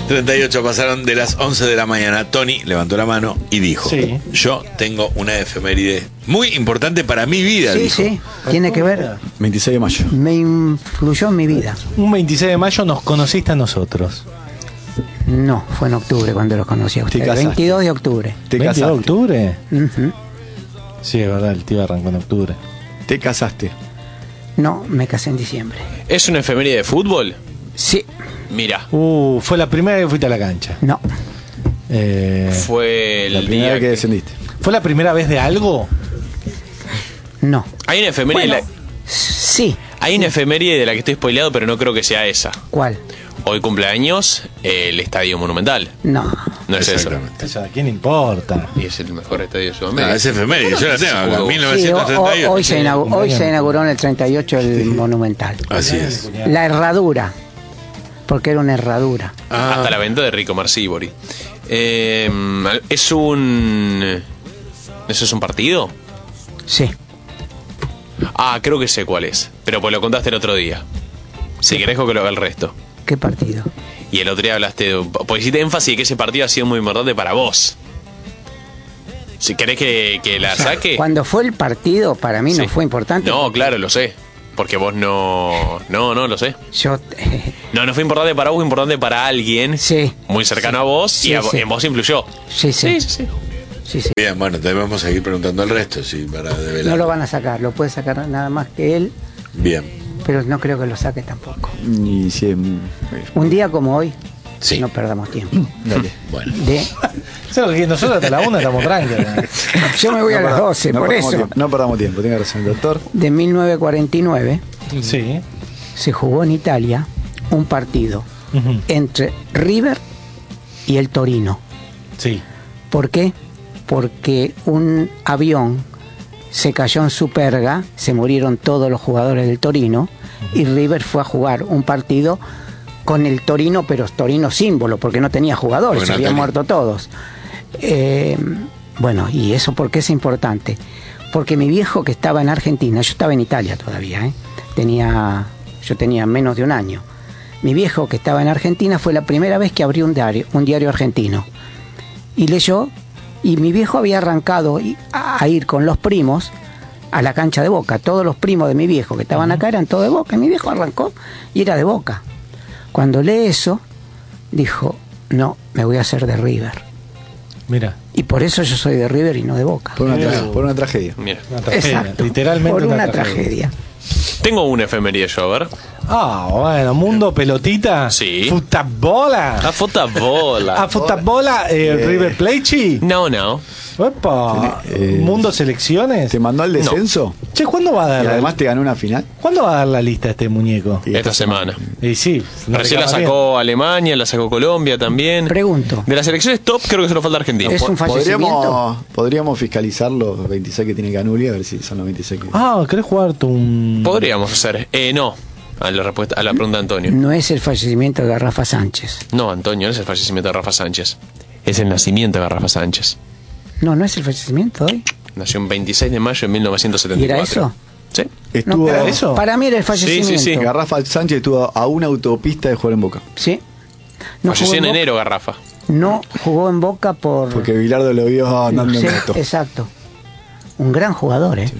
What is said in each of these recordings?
38 pasaron de las 11 de la mañana. Tony levantó la mano y dijo: Sí. yo tengo una efeméride muy importante para mi vida. Sí, dijo. sí, tiene que ver. 26 de mayo. Me influyó en mi vida. Un 26 de mayo nos conociste a nosotros. No, fue en octubre cuando los conocí a Te ustedes. casaste. 22 de octubre. Te 22 de casaste. octubre. Ujú. Sí, es verdad, el tío arrancó en octubre. Te casaste. No, me casé en diciembre. ¿Es una efeméride de fútbol? Sí, Mira, Fue la primera vez que fuiste a la cancha. no, fue La el primera día vez que descendiste. ¿Fue la primera vez de algo? no. Hay una efeméride Bueno, sí. hay una efeméride de la que estoy spoileado, pero no creo que sea esa. ¿Cuál? Hoy cumpleaños el Estadio Monumental. No. No es eso. Exactamente. Eso, ¿a quién importa? Y es el mejor estadio de No, Sudamérica. es efeméride, yo la tengo acá, Sí, 1938. Hoy se inauguró en el 38 el Monumental. Así es. La herradura. Porque era una herradura. Hasta la venta de Rico Marcibori. ¿Eso es un partido? Sí. Ah, creo que sé cuál es. Pero pues lo contaste el otro día. Si querés que lo haga el resto. ¿Qué partido? Y el otro día hablaste pues hiciste énfasis de que ese partido ha sido muy importante para vos. Si querés que la saque. Cuando fue el partido, para mí no Sí. fue importante. No, claro, lo sé. Porque vos no lo sé. Yo. No fue importante para vos, fue importante para alguien Sí. muy cercano a vos Sí, y sí. en vos influyó. Sí, sí. Sí. Sí, sí. Bien, bueno, debemos seguir preguntando el resto, sí, para develar. No lo van a sacar, lo puede sacar nada más que él, Bien, pero no creo que lo saque tampoco. Y si Un día como hoy, sí. no perdamos tiempo. dale. Bueno. ¿Sabes que nosotros hasta la 1 estamos tranquilos? Yo me voy a las 12, No por perdamos eso. tiempo, no perdamos tiempo, tenga razón, doctor. De 1949 Sí. se jugó en Italia un partido Ujú. entre River y el Torino. Sí. ¿Por qué? Porque un avión se cayó en Superga, se murieron todos los jugadores del Torino y River fue a jugar un partido con el Torino, pero Torino símbolo, porque no tenía jugadores, Porque se no habían tenía. muerto todos. Bueno, ¿y eso por qué es importante? Porque mi viejo que estaba en Argentina, yo estaba en Italia todavía, yo tenía menos de un año. Mi viejo que estaba en Argentina fue la primera vez que abrió un diario argentino. Y leyó, y mi viejo había arrancado a ir con los primos a la cancha de Boca. Todos los primos de mi viejo que estaban acá eran todos de Boca. Y mi viejo arrancó y era de Boca. Cuando lee eso, dijo, no, me voy a hacer de River. Mira. Y por eso yo soy de River y no de Boca. Por una tragedia. Mira. Una tragedia. Exacto, Literalmente por una tragedia. Tengo una efeméride yo, a ver. Ah, bueno, mundo pelotita. Sí. Futabola. A futabola. A futabola, River Plate. No. Opa. Eh, Mundo selecciones. ¿Te mandó al descenso? Che, ¿cuándo va a dar Y además te ganó una final. ¿Cuándo va a dar la lista este muñeco? Y Esta semana. Y sí, no Recién la te cae sacó Alemania, la sacó Colombia también. Pregunto, De las selecciones top creo que solo falta Argentina. ¿es un fallecimiento? Podríamos fiscalizar los 26 que tiene Canuli, a ver si son los 26 que... Ah, ¿querés jugarte un...? Podríamos hacer. No. A la pregunta de Antonio. No es el fallecimiento de Rafa Sánchez. No, Antonio, no es el fallecimiento de Rafa Sánchez. Es el nacimiento de Rafa Sánchez. No, no es el fallecimiento hoy. Nació un 26 de mayo de 1974. ¿Y era eso? Sí. Estuvo... No, eso? Para mí era el fallecimiento. Sí. Garrafa Sánchez estuvo a una autopista de jugar en Boca. Sí. No Falleció jugó en en Boca- enero, Garrafa. No jugó en Boca por... Porque Bilardo lo vio andando Sí, en moto. exacto. Un gran jugador, ¿eh?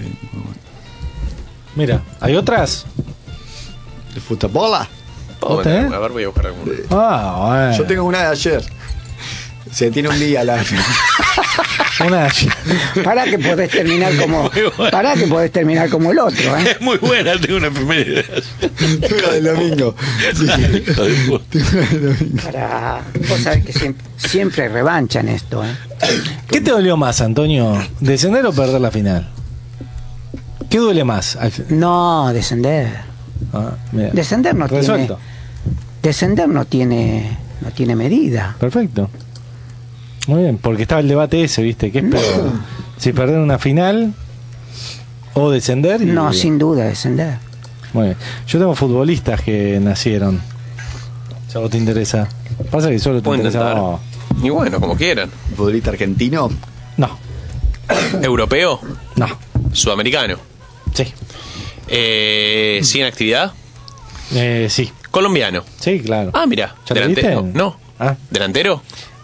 Mira, ¿hay otras? ¿De futabola? Puedo ¿Vos meter- tenés? A ver, voy a buscar alguno. Ah, bueno. Yo tengo una de ayer. Se tiene un día la... Una... Para que podés terminar como... Muy bueno. Para que podés terminar como el otro, ¿eh? Es muy buena, tengo una efeméride. Tengo la del domingo. Sí. Tengo la del domingo. Para... Vos sabés que siempre hay revancha en esto, ¿eh? ¿Qué te dolió más, Antonio? ¿Descender o perder la final? ¿Qué duele más? No, descender. Ah, mira. Descender no Resuelto. Descender no tiene medida. Perfecto. Muy bien, porque estaba el debate ese, ¿viste? ¿Qué es peor? Si perder una final o descender. y- No, sin duda, descender. Muy bien. Yo tengo futbolistas que nacieron. Si a vos te interesa. Pasa que solo te Puedo interesa. intentar. No. Y bueno, como quieran. ¿Futbolista argentino? No. ¿Europeo? No. ¿Sudamericano? Sí. ¿Sigue en actividad? Sí. Colombiano. Sí, claro. Ah, mira. ¿Ya lo Delantero. viste? No. Ah. ¿Delantero?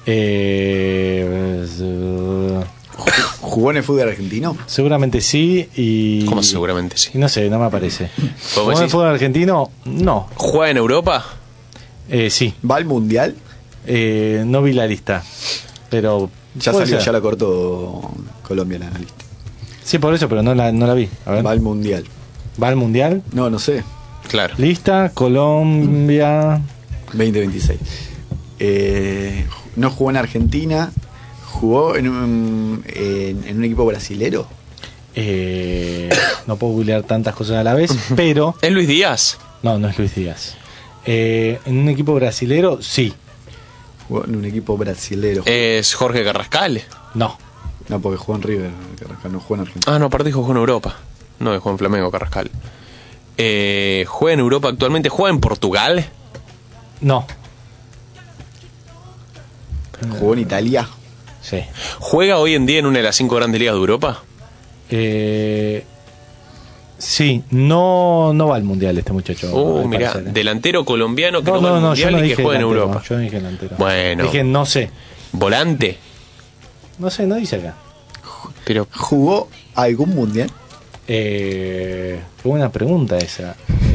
¿Jugó en el fútbol argentino? Seguramente sí y... Como seguramente sí. y no sé, no me aparece. ¿Jugó en decís? fútbol argentino? No. ¿Juega en Europa? Sí. ¿Va al mundial? No vi la lista. Pero... Ya puede salió, ser. ya la cortó Colombia la lista. Sí, por eso, pero no la vi. A ver. Va al mundial. ¿Va al mundial? No sé. Claro. Lista, Colombia... 2026. No jugó en Argentina. ¿Jugó en un equipo brasilero? No puedo googlear tantas cosas a la vez, pero... ¿Es Luis Díaz? No, no es Luis Díaz. En un equipo brasilero, sí. Jugó en un equipo brasilero. ¿Es Jorge Carrascal? No. No, porque jugó en River. Carrascal, no jugó en Argentina. Ah, no, aparte dijo jugó en Europa. No, jugó en Flamengo Carrascal. ¿Juega en Europa actualmente? ¿Juega en Portugal? No. Jugó en Italia. Sí. ¿Juega hoy en día en una de las 5 grandes ligas de Europa? Sí, no va al mundial este muchacho. al Mirá, parecer, ¿eh? delantero colombiano que no, No, va al yo mundial no y que dije juega en delantero, Europa. Yo no dije delantero. Bueno. Dije no sé. ¿Volante? No sé, no dice acá. Pero ¿Jugó algún mundial? Qué buena pregunta esa.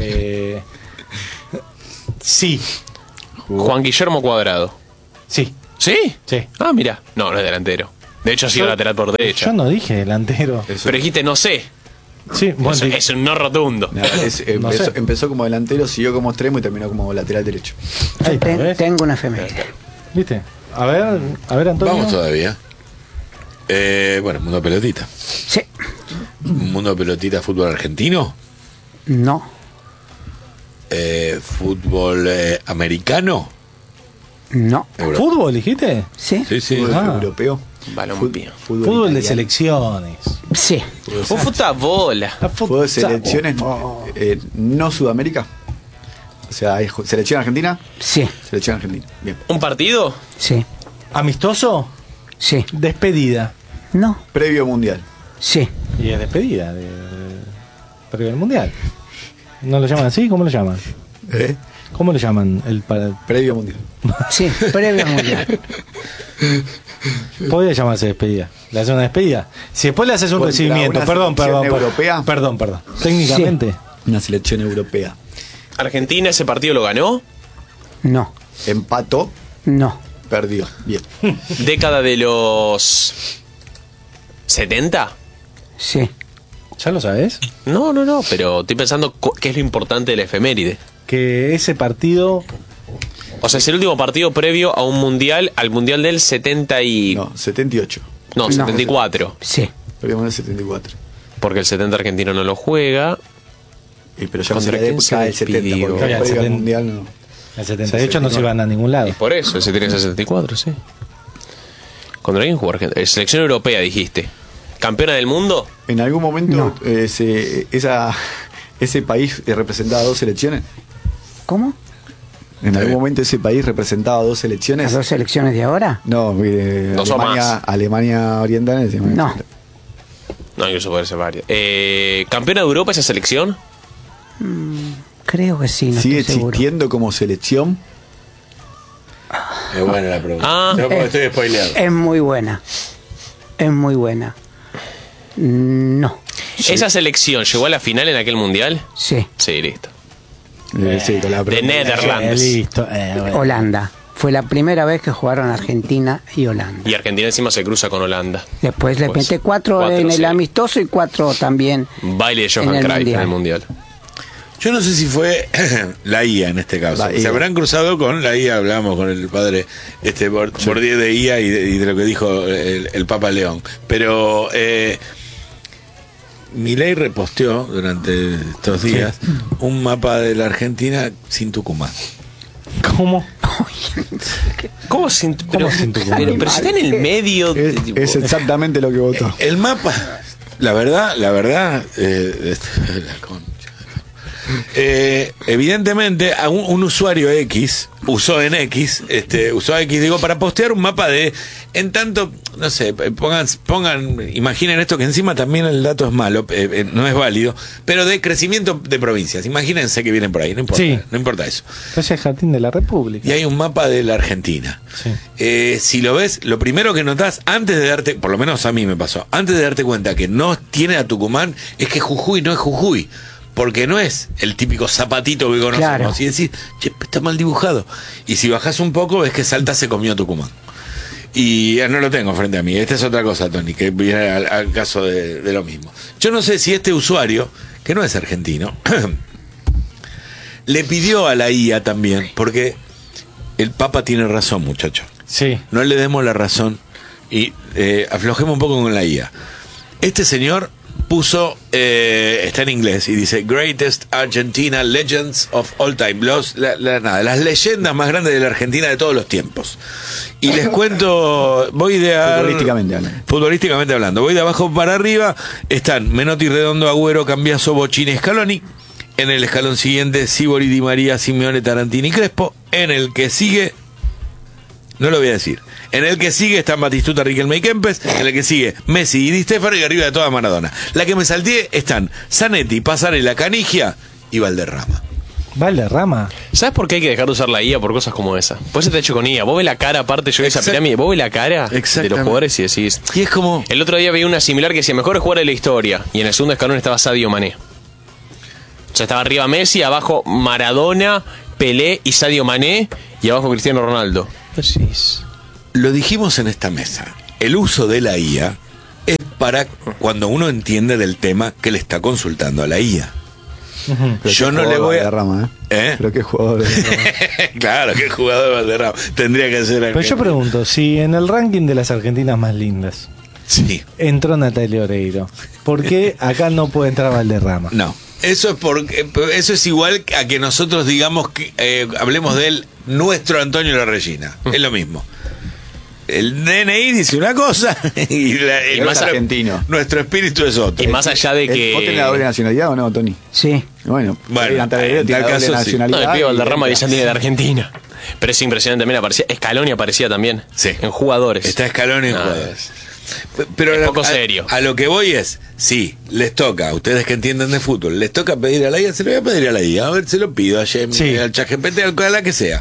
Sí. Juan Guillermo Cuadrado. Sí. ¿Sí? Sí. Ah, mira. No, no es delantero. De hecho, ha sido lateral por derecha. Yo no dije delantero. Pero dijiste no sé. Sí, bueno, Es un no rotundo. No, No sé. empezó como delantero, siguió como extremo y terminó como lateral derecho. ahí está, ¿ves? Tengo una efeméride. ¿Viste? A ver, Antonio. Vamos todavía. Bueno, mundo pelotita. Sí. Mundo pelotita, fútbol argentino. No. Fútbol americano. No. Euro. ¿Fútbol dijiste? Sí. Sí, sí. Fútbol Ah. europeo. Balompié. Fútbol de italiano. selecciones. Sí. Un fútbol. ¿Fútbol de selecciones no Sudamérica? O sea, ¿hay selección argentina? Sí. Selección argentina. Bien. ¿Un partido? Sí. ¿Amistoso? Sí. Despedida. No. Previo mundial. Sí. Y es despedida previo al mundial. ¿No lo llaman así? ¿Cómo lo llaman? ¿Cómo lo llaman? Previo mundial. Sí. Previo mundial. Podría llamarse despedida. ¿Le haces una despedida? Si después le haces un ¿Contra recibimiento, una perdón. selección europea? Perdón. Técnicamente. Una selección europea. ¿Argentina ese partido lo ganó? No. Empató, No. perdió. Bien. ¿Década de los 70? Sí. ¿Ya lo sabes? No, pero estoy pensando qué es lo importante de la efeméride. Que ese partido. O sea, es el último partido previo a un mundial, al mundial del 70 y... No, 78. No, 74. Sí. Previo mundial 74. Porque el 70 argentino no lo juega. Pero ya ¿Contra en la quién época se del 70, despidió? porque Claro, el previo al 70. mundial no. El 78 no se iban a ningún lado. Y por eso, ese tiene 64, sí. ¿Contra quién jugó Argentina? Selección europea, dijiste. ¿Campeona del mundo? En algún momento No. ese país representaba dos selecciones. ¿Cómo? En algún momento ese país representaba dos selecciones. ¿Las dos selecciones de ahora? No, Dos o más. Alemania Oriental. No. No, incluso puede ser varias. ¿Campeona de Europa esa selección? Creo que sí, no ¿Sigue estoy seguro. existiendo como selección? Es buena la pregunta. Ah. Yo porque estoy spoileado. Es muy buena. Es muy buena. No. ¿Esa selección llegó a la final en aquel mundial? Sí. Sí, listo. Sí, con la De pregunta. Netherlands. Listo. Bueno. Holanda. Fue la primera vez que jugaron Argentina y Holanda. Y Argentina encima se cruza con Holanda. Después le Pues, metí cuatro en el sí. amistoso y 4 también. Baile de Johan En el Cruyff en Mundial. el mundial. Yo no sé si fue la IA en este caso. La IA. Se habrán cruzado con la IA, hablamos con el padre Bourdieu de IA y de lo que dijo el Papa León. Pero Milei reposteó durante estos días un mapa de la Argentina sin Tucumán. ¿Cómo? ¿Cómo sin, pero, sin Tucumán? pero si está en el medio. Es exactamente lo que votó. El mapa, la verdad, la concha. evidentemente a un usuario X usó X, digo, para postear un mapa de, en tanto, no sé, imaginen esto, que encima también el dato es malo, no es válido, pero de crecimiento de provincias. Imagínense que vienen por ahí, no importa, Sí. no importa eso. Es el jardín de la República. Y hay un mapa de la Argentina. Sí. Si lo ves, lo primero que notás, antes de darte, por lo menos a mí me pasó, antes de darte cuenta que no tiene a Tucumán, es que Jujuy no es Jujuy. Porque no es el típico zapatito que conocemos. Claro. Y decís, che, está mal dibujado. Y si bajás un poco, ves que Salta se comió Tucumán. Y no lo tengo frente a mí. Esta es otra cosa, Tony, que viene al caso de lo mismo. Yo no sé si este usuario, que no es argentino, le pidió a la IA también, porque el Papa tiene razón, muchacho. Sí. No le demos la razón y aflojemos un poco con la IA. Este señor puso, está en inglés y dice Greatest Argentina Legends of All Time, las leyendas más grandes de la Argentina de todos los tiempos. Y les cuento, futbolísticamente hablando, voy de abajo para arriba, están Menotti, Redondo, Agüero, Cambiaso, Bochini, Scaloni. En el escalón siguiente, Sívori, Di María, Simeone, Tarantini, Crespo. En el que sigue, no lo voy a decir. En el que sigue están Batistuta, Riquelme y Kempes. En el que sigue Messi y Di Stéfano, y arriba de toda Maradona. La que me salteé están Zanetti, Pasarela, Canigia y Valderrama. Valderrama. ¿Sabes por qué hay que dejar de usar la IA por cosas como esa? Pues se te ha hecho con IA. Vos ves la cara, aparte, yo vi esa pirámide, vos ves la cara de los jugadores y decís. Y es como. El otro día veía una similar que decía mejores jugadores de la historia. Y en el segundo escalón estaba Sadio Mané. O sea, estaba arriba Messi, abajo Maradona, Pelé y Sadio Mané, y abajo Cristiano Ronaldo. Decís. Lo dijimos en esta mesa. El uso de la IA es para cuando uno entiende del tema que le está consultando a la IA. Pero yo no le voy a. Valderrama, Pero qué jugador de Claro, qué jugador de Valderrama. Tendría que ser. Pero yo pregunto, si en el ranking de las argentinas más lindas Sí. entró Natalia Oreiro, ¿por qué acá no puede entrar Valderrama? No. Eso es igual a que nosotros digamos que hablemos de él, nuestro Antonio La Regina. Es lo mismo. El DNI dice una cosa y nuestro espíritu es otro. Y más allá de que. ¿Vos tenés la doble nacionalidad o no, Tony? Sí. Bueno, en tal caso No, el pibe Valderrama ya tiene de Argentina. Pero es impresionante también, aparecía. Scaloni aparecía también. Sí. En jugadores. Está Scaloni en jugadores. Pero es poco serio. A lo que voy es, sí, les toca, a ustedes que entienden de fútbol, les toca pedir a la IA, se lo voy a pedir a la IA, a ver, se lo pido a Gemini, Sí. al ChatGPT, a la que sea.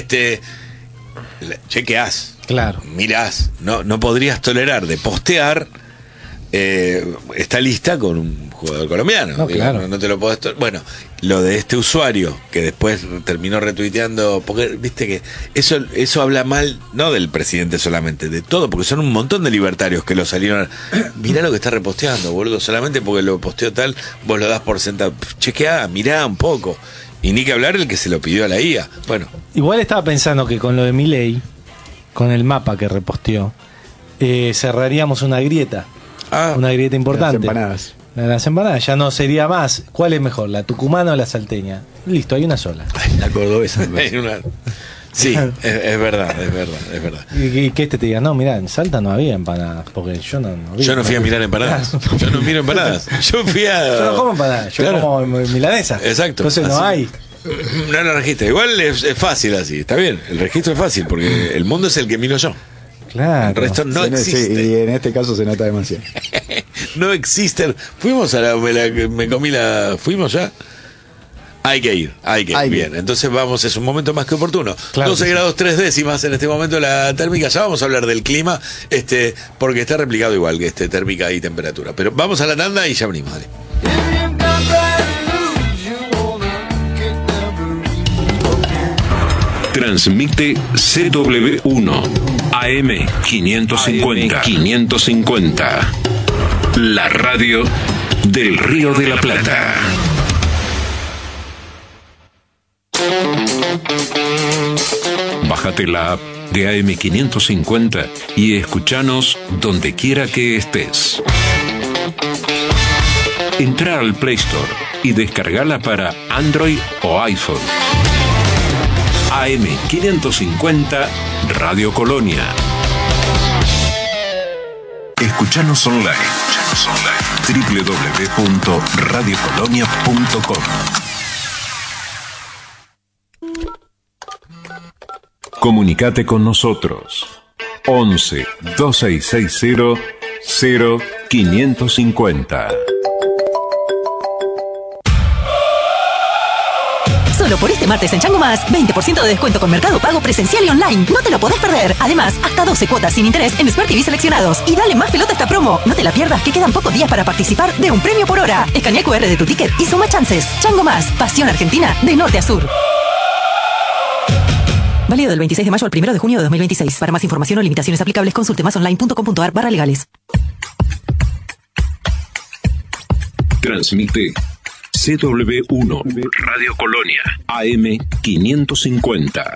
Chequeás. Claro. Mirás, no podrías tolerar de postear esta lista con un jugador colombiano. No, claro. No te lo podés bueno, lo de este usuario que después terminó retuiteando, porque viste que eso habla mal, no del presidente solamente, de todo, porque son un montón de libertarios que lo salieron. Mirá lo que está reposteando, boludo, solamente porque lo posteó tal, vos lo das por sentado. Chequeá, mirá un poco. Y ni que hablar el que se lo pidió a la IA. Bueno. Igual estaba pensando que con lo de Milei, con el mapa que reposteó, cerraríamos una grieta. Una grieta importante. Las empanadas. Las empanadas ya no sería más. ¿Cuál es mejor, la tucumana o la salteña? Listo, hay una sola. La cordobesa. Sí, es verdad. Y que te diga, no, mirá, en Salta no había empanadas, porque yo no vi. Yo no fui a mirar empanadas. Yo no miro empanadas. Yo fui a. Yo no como empanadas, yo como milanesa. Exacto. Entonces no Así. hay. No lo registra. Igual es fácil así, está bien. El registro es fácil porque el mundo es el que miro yo. Claro. El resto no existe. Sí, y en este caso se nota demasiado. No existen. Fuimos a me comí la. ¿Fuimos ya? Hay que ir. Bien, entonces vamos, es un momento más que oportuno. Claro 12 grados 3 décimas en este momento la térmica. Ya vamos a hablar del clima, porque está replicado igual que térmica y temperatura. Pero vamos a la tanda y ya venimos, dale. Transmite CW1 AM 550. La radio del Río de la Plata. Bájate la app de AM 550 y escúchanos donde quiera que estés. Entra al Play Store y descargala para Android o iPhone. AM 550 Radio Colonia. Escuchanos online. www.radiocolonia.com. Comunicate con nosotros. 11 2660 0550. Solo por este martes en Chango Más, 20% de descuento con Mercado Pago presencial y online. No te lo podés perder. Además, hasta 12 cuotas sin interés en Smart TV seleccionados. Y dale más pelota a esta promo. No te la pierdas, que quedan pocos días para participar de un premio por hora. Escanea QR de tu ticket y suma chances. Chango Más, pasión argentina de norte a sur. Válido del 26 de mayo al 1 de junio de 2026. Para más información o limitaciones aplicables, consulte masonline.com.ar/legales. Transmite CW1 Radio Colonia AM 550.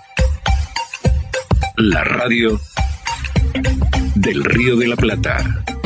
La radio del Río de la Plata.